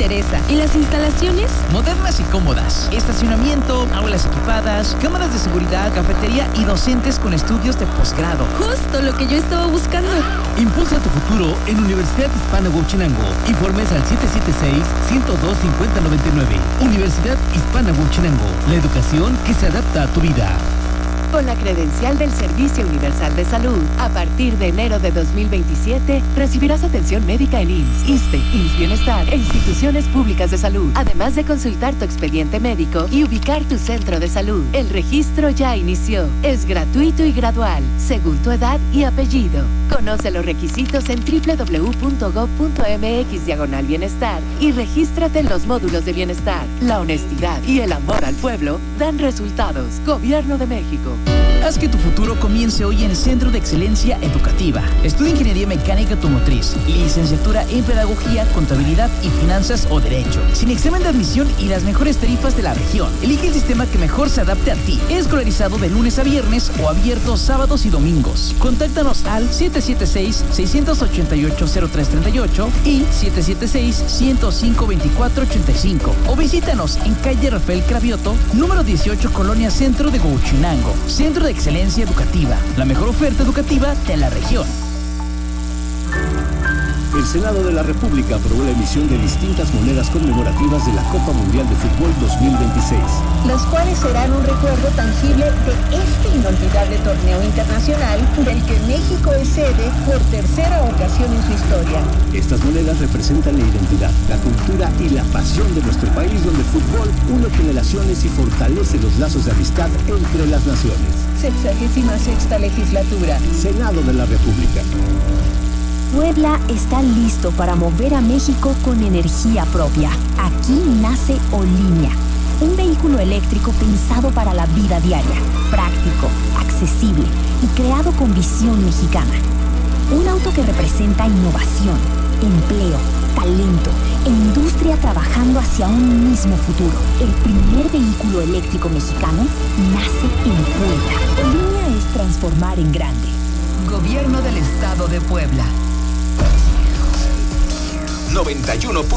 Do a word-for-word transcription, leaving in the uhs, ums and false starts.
interesa. ¿Y las instalaciones? Modernas y cómodas. Estacionamiento, aulas equipadas, cámaras de seguridad, cafetería y docentes con estudios de posgrado. Justo lo que yo estaba buscando. Impulsa tu futuro en Universidad Hispana Huachinango. Informes al siete siete seis, uno cero dos, cinco cero nueve nueve. Universidad Hispana Huachinango. La educación que se adapta a tu vida. Con la credencial del Servicio Universal de Salud, a partir de enero de dos mil veintisiete, recibirás atención médica en I M S S, ISSSTE, I M S S Bienestar e instituciones públicas de salud, además de consultar tu expediente médico y ubicar tu centro de salud. El registro ya inició. Es gratuito y gradual, según tu edad y apellido. Conoce los requisitos en doble u doble u doble u punto gob punto eme equis diagonal bienestar y regístrate en los módulos de bienestar. La honestidad y el amor al pueblo dan resultados. Gobierno de México. Haz que tu futuro comience hoy en el Centro de Excelencia Educativa. Estudia Ingeniería Mecánica Automotriz, licenciatura en Pedagogía, Contabilidad y Finanzas o Derecho, sin examen de admisión y las mejores tarifas de la región. Elige el sistema que mejor se adapte a ti. Escolarizado de lunes a viernes o abierto sábados y domingos. Contáctanos al siete siete seis, seis ocho ocho, cero tres tres ocho y siete siete seis, uno cero cinco, dos cuatro ocho cinco o visítanos en calle Rafael Cravioto, número dieciocho, Colonia Centro de Huachinango. Centro de Excelencia Educativa, la mejor oferta educativa de la región. El Senado de la República aprobó la emisión de distintas monedas conmemorativas de la Copa Mundial de Fútbol dos mil veintiséis. Las cuales serán un recuerdo tangible de este inolvidable torneo internacional del que México es sede por tercera ocasión en su historia. Estas monedas representan la identidad, la cultura y la pasión de nuestro país, donde el fútbol une generaciones y fortalece los lazos de amistad entre las naciones. Sexagésima sexta legislatura. Senado de la República. Puebla está listo para mover a México con energía propia. Aquí nace Olinea, un vehículo eléctrico pensado para la vida diaria, práctico, accesible y creado con visión mexicana. Un auto que representa innovación, empleo, talento e industria trabajando hacia un mismo futuro. El primer vehículo eléctrico mexicano nace en Puebla. Olinea es transformar en grande. Gobierno del Estado de Puebla. noventa y uno.